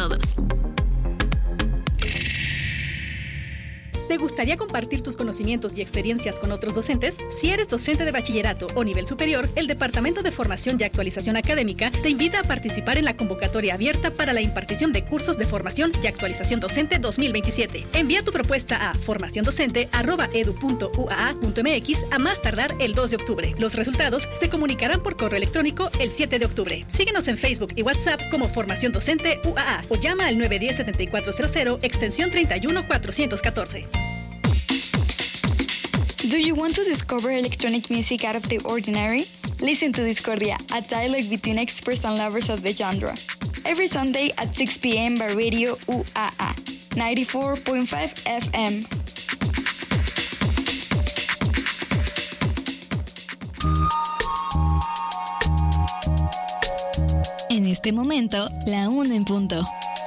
todos. ¿Te gustaría compartir tus conocimientos y experiencias con otros docentes? Si eres docente de bachillerato o nivel superior, el Departamento de Formación y Actualización Académica te invita a participar en la convocatoria abierta para la impartición de cursos de formación y actualización docente 2027. Envía tu propuesta a formaciondocente@edu.uaa.mx a más tardar el 2 de octubre. Los resultados se comunicarán por correo electrónico el 7 de octubre. Síguenos en Facebook y WhatsApp como Formación Docente UAA o llama al 910-7400 extensión 31414. Do you want to discover electronic music out of the ordinary? Listen to Discordia, a dialogue between experts and lovers of the genre. Every Sunday at 6 p.m. by Radio UAA, 94.5 FM. En este momento, la 1 en punto.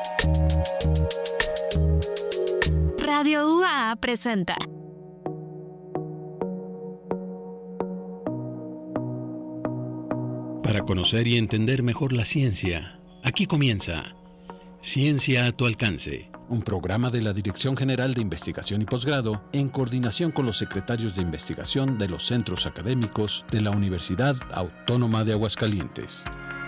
Radio UAA presenta Para conocer y entender mejor la ciencia, aquí comienza Ciencia a tu alcance, un programa de la Dirección General de Investigación y Posgrado en coordinación con los secretarios de investigación de los centros académicos de la Universidad Autónoma de Aguascalientes.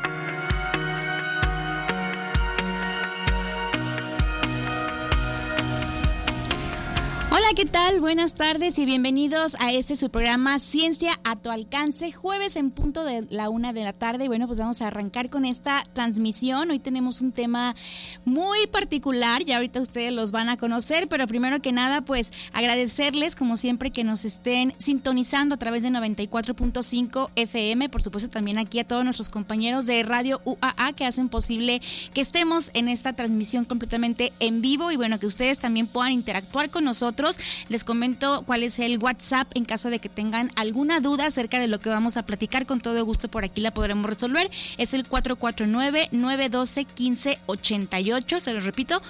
Hola, ¿qué tal? Buenas tardes y bienvenidos a su programa Ciencia a tu alcance, jueves en punto de la 1 de la tarde. Y bueno, pues vamos a arrancar con esta transmisión. Hoy tenemos un tema muy particular, ya ahorita ustedes los van a conocer, pero primero que nada, pues agradecerles como siempre que nos estén sintonizando a través de 94.5 FM, por supuesto también aquí a todos nuestros compañeros de Radio UAA que hacen posible que estemos en esta transmisión completamente en vivo y bueno, que ustedes también puedan interactuar con nosotros. Les comento cuál es el WhatsApp en caso de que tengan alguna duda acerca de lo que vamos a platicar. Con todo gusto por aquí la podremos resolver. Es el 449-912-1588. Se lo repito,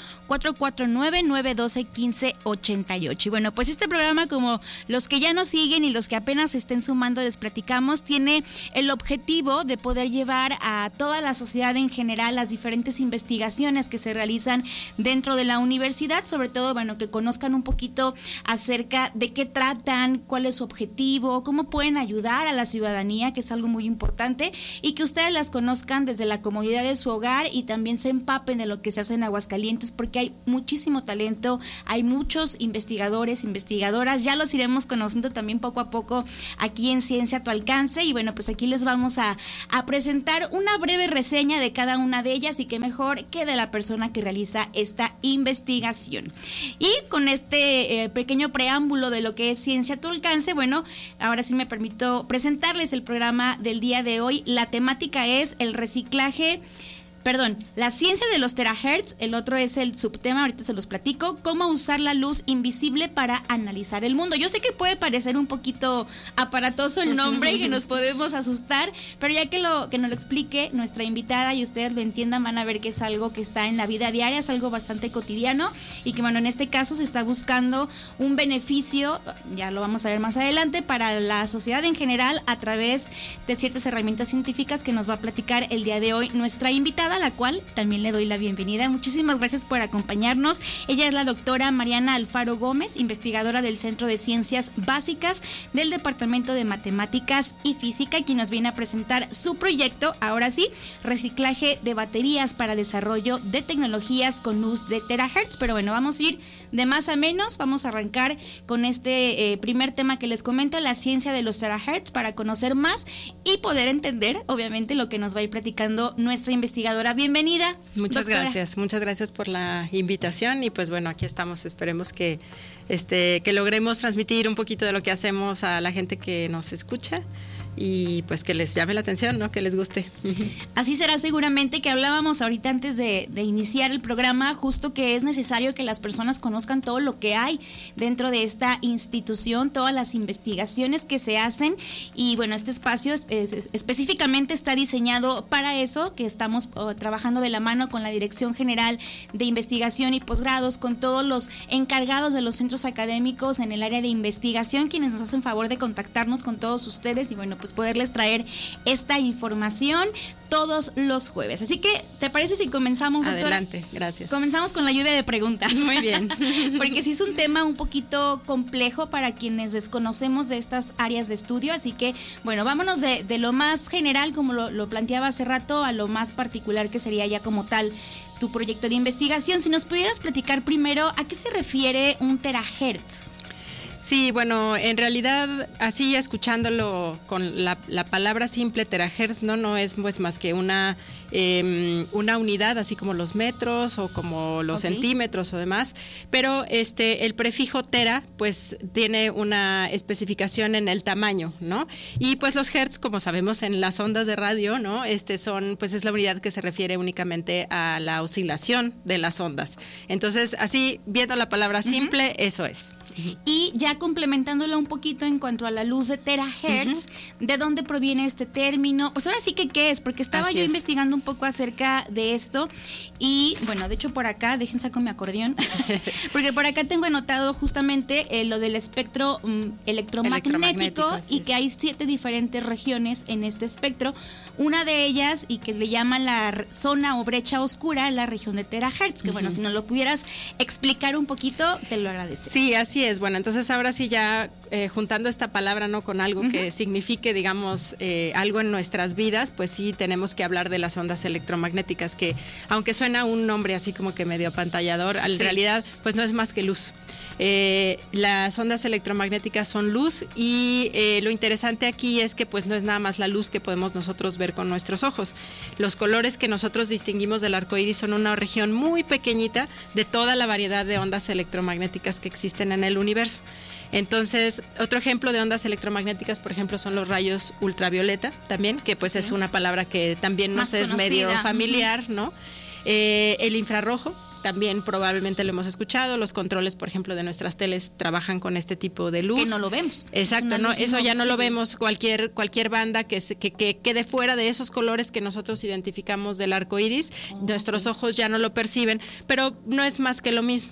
449-912-1588. Y bueno, pues este programa, como los que ya nos siguen y los que apenas se estén sumando, les platicamos, tiene el objetivo de poder llevar a toda la sociedad en general las diferentes investigaciones que se realizan dentro de la universidad, sobre todo, bueno, que conozcan un poquito acerca de qué tratan, cuál es su objetivo, cómo pueden ayudar a la ciudadanía, que es algo muy importante, y que ustedes las conozcan desde la comodidad de su hogar y también se empapen de lo que se hace en Aguascalientes, porque hay muchísimo talento, hay muchos investigadores, investigadoras, ya los iremos conociendo también poco a poco aquí en Ciencia a tu alcance, y bueno, pues aquí les vamos a presentar una breve reseña de cada una de ellas, y qué mejor que de la persona que realiza esta investigación. Y con este pequeño preámbulo de lo que es Ciencia a tu alcance, bueno, ahora sí me permito presentarles el programa del día de hoy. La temática es la ciencia de los terahertz, el otro es el subtema, ahorita se los platico, cómo usar la luz invisible para analizar el mundo. Yo sé que puede parecer un poquito aparatoso el nombre y que nos podemos asustar, pero ya que nos lo explique nuestra invitada y ustedes lo entiendan, van a ver que es algo que está en la vida diaria, es algo bastante cotidiano y que bueno, en este caso se está buscando un beneficio, ya lo vamos a ver más adelante, para la sociedad en general a través de ciertas herramientas científicas que nos va a platicar el día de hoy nuestra invitada, a la cual también le doy la bienvenida. Muchísimas gracias por acompañarnos. Ella es la doctora Mariana Alfaro Gómez, investigadora del Centro de Ciencias Básicas del Departamento de Matemáticas y Física, quien nos viene a presentar su proyecto, ahora sí, reciclaje de baterías para desarrollo de tecnologías con luz de terahertz. Pero bueno, vamos a ir de más a menos. Vamos a arrancar con este primer tema que les comento, la ciencia de los terahertz, para conocer más y poder entender, obviamente, lo que nos va a ir platicando nuestra investigadora. Bienvenida. Muchas doctora. muchas gracias por la invitación y pues bueno, aquí estamos, esperemos que logremos transmitir un poquito de lo que hacemos a la gente que nos escucha y pues que les llame la atención, ¿no? Que les guste. Así será seguramente, que hablábamos ahorita antes de iniciar el programa, justo que es necesario que las personas conozcan todo lo que hay dentro de esta institución, todas las investigaciones que se hacen y bueno, este espacio específicamente está diseñado para eso, que estamos trabajando de la mano con la Dirección General de Investigación y Posgrados, con todos los encargados de los centros académicos en el área de investigación, quienes nos hacen favor de contactarnos con todos ustedes y bueno, pues poderles traer esta información todos los jueves. Así que, ¿te parece si comenzamos, doctora? Adelante, gracias. Comenzamos con la lluvia de preguntas. Muy bien. Porque sí es un tema un poquito complejo para quienes desconocemos de estas áreas de estudio, así que, bueno, vámonos de lo más general, como lo planteaba hace rato, a lo más particular que sería ya como tal tu proyecto de investigación. Si nos pudieras platicar primero, ¿a qué se refiere un terahertz? Sí, bueno, en realidad, así escuchándolo con la palabra simple, terahertz, no es pues más que una unidad, así como los metros o como los centímetros o demás, pero el prefijo tera pues tiene una especificación en el tamaño, ¿no? Y pues los hertz, como sabemos en las ondas de radio, ¿no? Pues es la unidad que se refiere únicamente a la oscilación de las ondas. Entonces, así viendo la palabra simple, eso es. Y ya complementándolo un poquito en cuanto a la luz de terahertz, ¿de dónde proviene este término? Pues ahora sí que ¿qué es? Porque estaba yo investigando un poco acerca de esto y bueno, de hecho por acá, dejen saco mi acordeón, porque por acá tengo anotado justamente lo del espectro electromagnético y que hay 7 diferentes regiones en este espectro. Una de ellas, y que le llaman la zona o brecha oscura, la región de terahertz, que bueno, si nos lo pudieras explicar un poquito, te lo agradecería. Sí, así es. Bueno, entonces ahora sí ya juntando esta palabra, ¿no?, con algo que signifique, digamos, algo en nuestras vidas, pues sí tenemos que hablar de las ondas electromagnéticas, que aunque suena un nombre así como que medio apantallador, en realidad pues no es más que luz. Las ondas electromagnéticas son luz y lo interesante aquí es que pues no es nada más la luz que podemos nosotros ver con nuestros ojos. Los colores que nosotros distinguimos del arco iris son una región muy pequeñita de toda la variedad de ondas electromagnéticas que existen en el universo. Entonces, otro ejemplo de ondas electromagnéticas, por ejemplo, son los rayos ultravioleta también, que pues es una palabra que también nos es medio familiar, ¿no? El infrarrojo también probablemente lo hemos escuchado. Los controles, por ejemplo, de nuestras teles trabajan con este tipo de luz. Que no lo vemos. Exacto, no, eso ya no lo vemos. Cualquier banda que quede fuera de esos colores que nosotros identificamos del arco iris, nuestros ojos ya no lo perciben, pero no es más que lo mismo.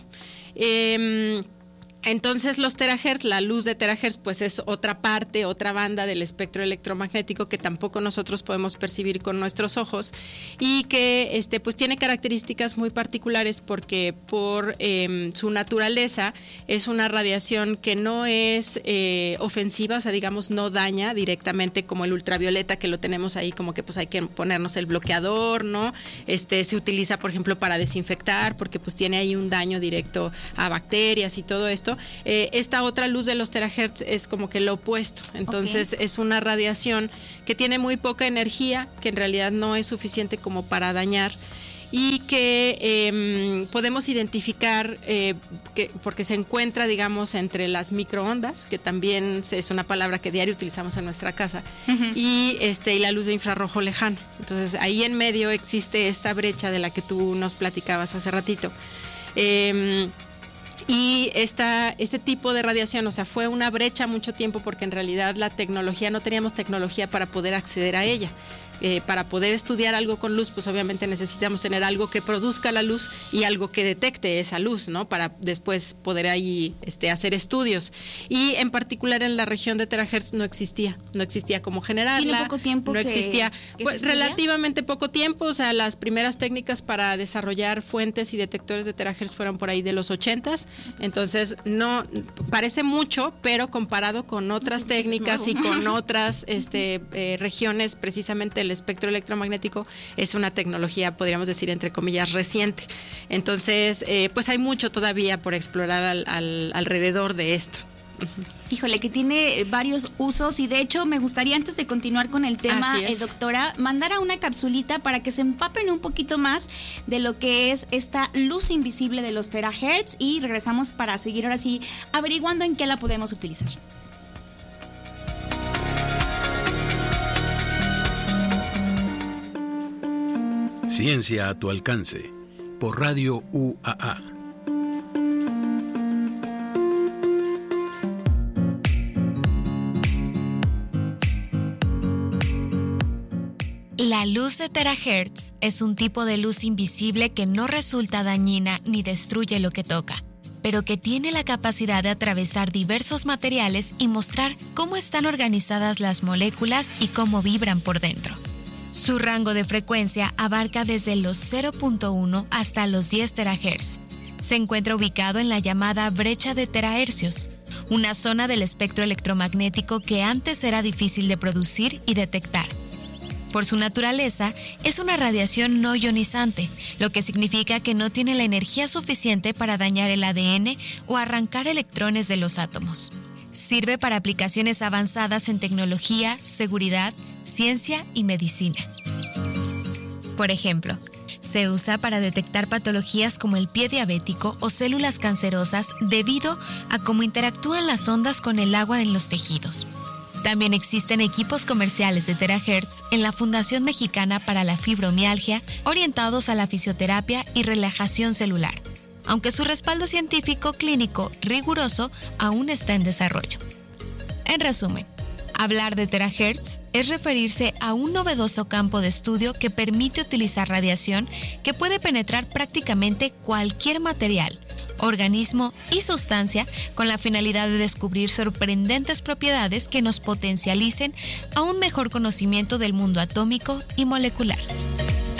Entonces los terahertz, la luz de terahertz, pues es otra parte, otra banda del espectro electromagnético que tampoco nosotros podemos percibir con nuestros ojos y que pues tiene características muy particulares porque por su naturaleza es una radiación que no es ofensiva, o sea, digamos, no daña directamente como el ultravioleta, que lo tenemos ahí como que pues hay que ponernos el bloqueador, ¿no? Se utiliza, por ejemplo, para desinfectar porque pues tiene ahí un daño directo a bacterias y todo esto. Esta otra luz de los terahertz es como que lo opuesto, entonces es una radiación que tiene muy poca energía, que en realidad no es suficiente como para dañar y que podemos identificar porque se encuentra, digamos, entre las microondas, que también es una palabra que diario utilizamos en nuestra casa, y la luz de infrarrojo lejano. Entonces ahí en medio existe esta brecha de la que tú nos platicabas hace ratito. Y este tipo de radiación, o sea, fue una brecha mucho tiempo porque en realidad no teníamos tecnología para poder acceder a ella. Para poder estudiar algo con luz, pues obviamente necesitamos tener algo que produzca la luz y algo que detecte esa luz, ¿no? Para después poder ahí hacer estudios. Y en particular en la región de terahertz no existía como generarla. ¿Tiene poco tiempo no existía? Pues relativamente poco tiempo, o sea, las primeras técnicas para desarrollar fuentes y detectores de terahertz fueron por ahí de los 80s. Entonces, no parece mucho, pero comparado con otras técnicas y con otras regiones, precisamente el espectro electromagnético es una tecnología, podríamos decir, entre comillas, reciente. Entonces, pues hay mucho todavía por explorar alrededor de esto. Híjole, que tiene varios usos y de hecho me gustaría, antes de continuar con el tema, doctora, mandar a una capsulita para que se empapen un poquito más de lo que es esta luz invisible de los terahertz y regresamos para seguir ahora sí averiguando en qué la podemos utilizar. Ciencia a tu alcance, por Radio UAA. La luz de terahertz es un tipo de luz invisible que no resulta dañina ni destruye lo que toca, pero que tiene la capacidad de atravesar diversos materiales y mostrar cómo están organizadas las moléculas y cómo vibran por dentro. Su rango de frecuencia abarca desde los 0.1 hasta los 10 terahertz. Se encuentra ubicado en la llamada brecha de terahercios, una zona del espectro electromagnético que antes era difícil de producir y detectar. Por su naturaleza, es una radiación no ionizante, lo que significa que no tiene la energía suficiente para dañar el ADN o arrancar electrones de los átomos. Sirve para aplicaciones avanzadas en tecnología, seguridad, ciencia y medicina. Por ejemplo, se usa para detectar patologías como el pie diabético o células cancerosas debido a cómo interactúan las ondas con el agua en los tejidos. También existen equipos comerciales de terahertz en la Fundación Mexicana para la Fibromialgia orientados a la fisioterapia y relajación celular, aunque su respaldo científico clínico riguroso aún está en desarrollo. En resumen, hablar de terahertz es referirse a un novedoso campo de estudio que permite utilizar radiación que puede penetrar prácticamente cualquier material, organismo y sustancia con la finalidad de descubrir sorprendentes propiedades que nos potencialicen a un mejor conocimiento del mundo atómico y molecular.